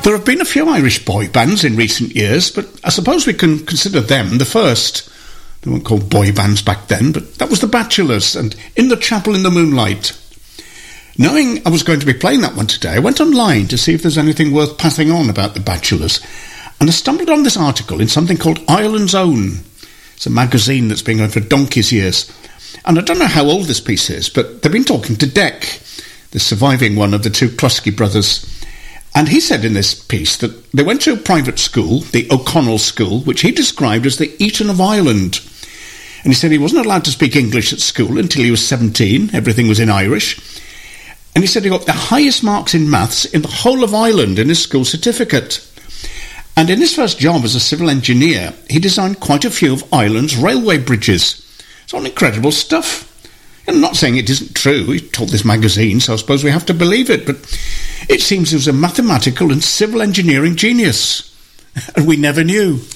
There have been a few Irish boy bands in recent years, but I suppose we can consider them the first. They weren't called boy bands back then, but that was the Bachelors and In the Chapel in the Moonlight. Knowing I was going to be playing that one today, I went online to see if there's anything worth passing on about the Bachelors, and I stumbled on this article in something called Ireland's Own. It's a magazine that's been going for donkey's years. And I don't know how old this piece is, but they've been talking to Dec, the surviving one of the two Cluskey brothers. And he said in this piece that they went to a private school, the O'Connell School, which he described as the Eton of Ireland. And he said he wasn't allowed to speak English at school until he was 17. Everything was in Irish. And he said he got the highest marks in maths in the whole of Ireland in his school certificate. And in his first job as a civil engineer, he designed quite a few of Ireland's railway bridges. It's all incredible stuff. I'm not saying it isn't true. He taught this magazine, so I suppose we have to believe it. But it seems he was a mathematical and civil engineering genius. And we never knew.